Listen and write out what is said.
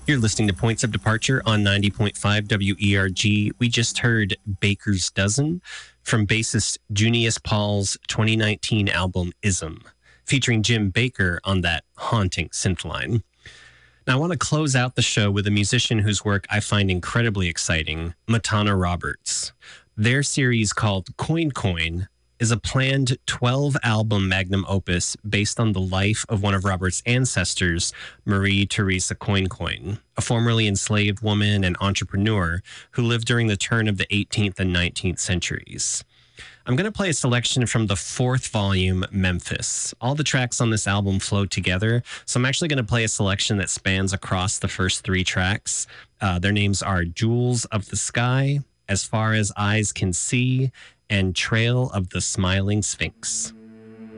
You're listening to Points of Departure on 90.5 WERG. We just heard Baker's Dozen from bassist Junius Paul's 2019 album Ism, featuring Jim Baker on that haunting synth line. Now, I want to close out the show with a musician whose work I find incredibly exciting, Matana Roberts. Their series called Coin Coin is a planned 12-album magnum opus based on the life of one of Roberts' ancestors, Marie Theresa Coin Coin, a formerly enslaved woman and entrepreneur who lived during the turn of the 18th and 19th centuries. I'm going to play a selection from the fourth volume, Memphis. All the tracks on this album flow together, so I'm actually going to play a selection that spans across the first three tracks. Their names are Jewels of the Sky, As Far as Eyes Can See, and Trail of the Smiling Sphinx.